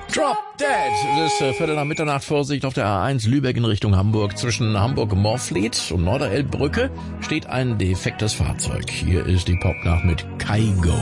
Drop Dead. Es ist Viertel nach Mitternacht. Vorsicht auf der A1 Lübeck in Richtung Hamburg. Zwischen Hamburg-Morfleet und Norderelbbrücke steht ein defektes Fahrzeug. Hier ist die Popnacht mit Kygo.